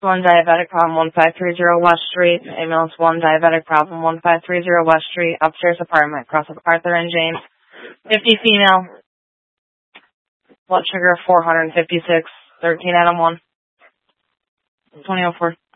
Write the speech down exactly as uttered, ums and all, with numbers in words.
One diabetic problem, one five three zero West Street. Ambulance one diabetic problem, one five three zero West Street. Upstairs apartment, across with Arthur and James. fifty female. Blood sugar four hundred fifty-six. thirteen Adam one. twenty oh four.